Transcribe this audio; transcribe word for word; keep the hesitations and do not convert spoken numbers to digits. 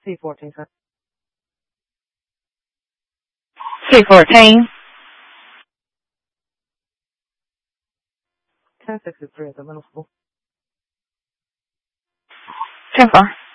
C fourteen, sir. C fourteen. ten sixty-three at the middle school. ten four.